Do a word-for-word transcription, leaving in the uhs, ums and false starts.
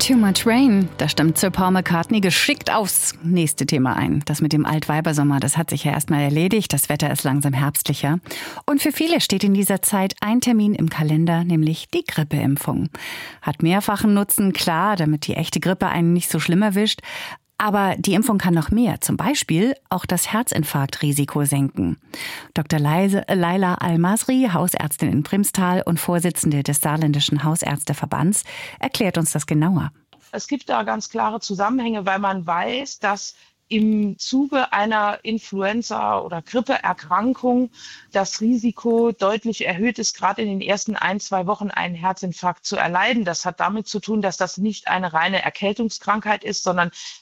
Too Much Rain, das stimmt Sir Paul McCartney geschickt aufs nächste Thema ein. Das mit dem Altweibersommer, das hat sich ja erstmal erledigt. Das Wetter ist langsam herbstlicher. Und für viele steht in dieser Zeit ein Termin im Kalender, nämlich die Grippeimpfung. Hat mehrfachen Nutzen, klar, damit die echte Grippe einen nicht so schlimm erwischt. Aber die Impfung kann noch mehr, zum Beispiel auch das Herzinfarktrisiko senken. Doktor Leise, Laila Al-Masri, Hausärztin in Primstal und Vorsitzende des Saarländischen Hausärzteverbands, erklärt uns das genauer. Es gibt da ganz klare Zusammenhänge, weil man weiß, dass im Zuge einer Influenza- oder Grippeerkrankung das Risiko deutlich erhöht ist, gerade in den ersten ein, zwei Wochen einen Herzinfarkt zu erleiden. Das hat damit zu tun, dass das nicht eine reine Erkältungskrankheit ist, sondern